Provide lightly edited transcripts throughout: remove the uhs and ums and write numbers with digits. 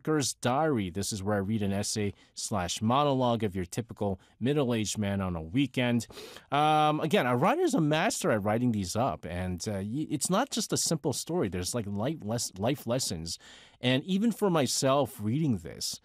Worker's Diary. This is where I read an essay/monologue of your typical middle-aged man on a weekend. Again, a writer's a master at writing these up, and it's not just a simple story. There's like life lessons. And even for myself reading this,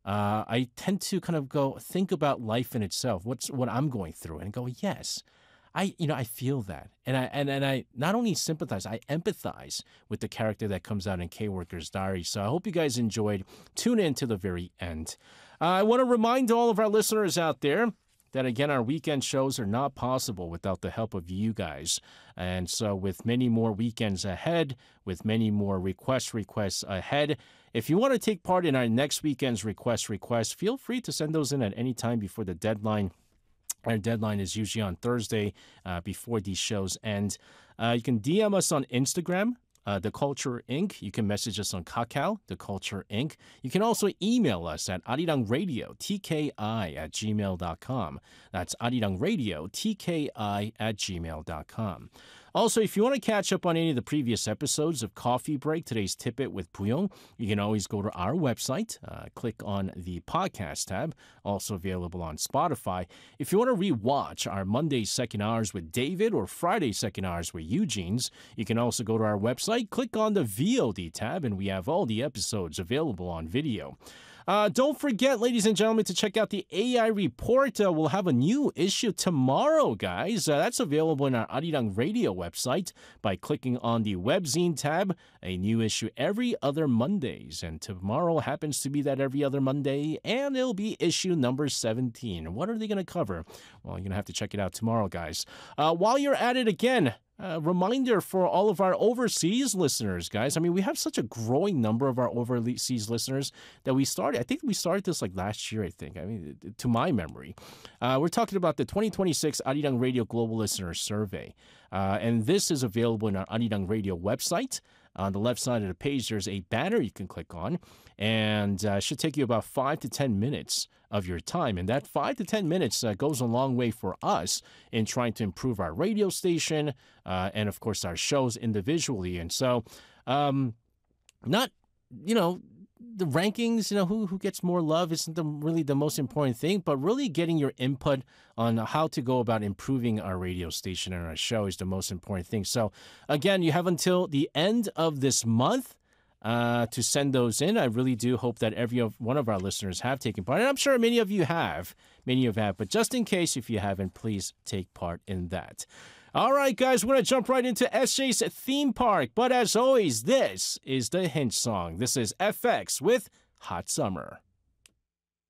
I tend to kind of think about life in itself, what I'm going through, and go, yes, I feel that, and I not only sympathize, I empathize with the character that comes out in K-Worker's Diary. So I hope you guys enjoyed. Tune in to the very end. I want to remind all of our listeners out there that, again, our weekend shows are not possible without the help of you guys. And so with many more weekends ahead, with many more requests ahead, if you want to take part in our next weekend's requests, feel free to send those in at any time before the deadline. Our deadline is usually on Thursday before these shows end. You can DM us on Instagram, The Culture Inc. You can message us on Kakao, The Culture Inc. You can also email us at arirangradio, tki@gmail.com. That's arirangradio, tki@gmail.com. Also, if you want to catch up on any of the previous episodes of Coffee Break, today's Tip-It with Puyong, you can always go to our website, click on the podcast tab, also available on Spotify. If you want to rewatch our Monday Second Hours with David or Friday Second Hours with Eugene's, you can also go to our website, click on the VOD tab, and we have all the episodes available on video. Don't forget, ladies and gentlemen, to check out the AI Report. We'll have a new issue tomorrow, guys. That's available in our Arirang Radio website by clicking on the Webzine tab. A new issue every other Mondays. And tomorrow happens to be that every other Monday, and it'll be issue number 17. What are they going to cover? Well, you're going to have to check it out tomorrow, guys. While you're at it again, reminder for all of our overseas listeners, guys. I mean, we have such a growing number of our overseas listeners that we started this like last year, I think. I mean, to my memory. We're talking about the 2026 Arirang Radio Global Listener Survey. And this is available in our Arirang Radio website. On the left side of the page, there's a banner you can click on, and it should take you about 5 to 10 minutes of your time. And that 5 to 10 minutes goes a long way for us in trying to improve our radio station and, of course, our shows individually. And so not, the rankings, who gets more love isn't really the most important thing, but really getting your input on how to go about improving our radio station and our show is the most important thing. So, again, you have until the end of this month to send those in. I really do hope that every one of our listeners have taken part, and I'm sure many of you have. But just in case, if you haven't, please take part in that. All right, guys, we're going to jump right into SJ's theme park. But as always, this is the hint song. This is FX with Hot Summer.